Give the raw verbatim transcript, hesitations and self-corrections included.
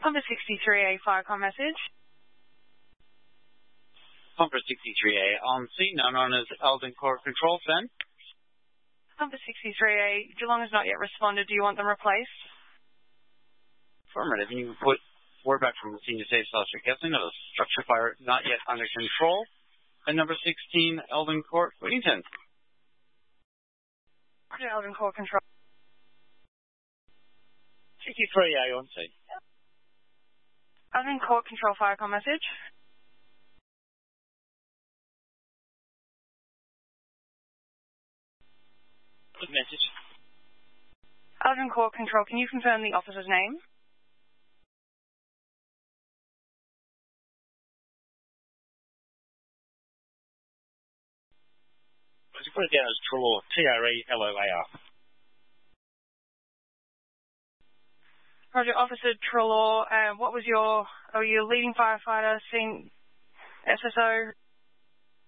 Number sixty-three A, Firecom message. Number sixty-three A on scene, now known as Eldon Court Control Center. Number sixty-three A, Geelong has not yet responded. Do you want them replaced? Affirmative. And you can put word back from the senior safe officer Kessling of a structure fire not yet under control. And number sixteen, Eldon Court, Whittington. Eldon Court Control. sixty-three A on scene. Eldon Court Control, Firecom message. Good message. Eldon Court Control, can you confirm the officer's name? Let's put it down as Trelaw, T R E L O A R. Roger, Officer Trelaw, uh, what was your, are you a leading firefighter, seen S S O?